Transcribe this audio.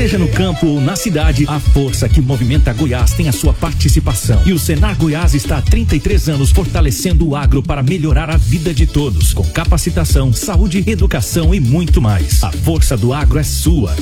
Seja no campo ou na cidade, a força que movimenta Goiás tem a sua participação. E o Senar Goiás está há 33 anos fortalecendo o agro para melhorar a vida de todos, com capacitação, saúde, educação e muito mais. A força do agro é sua.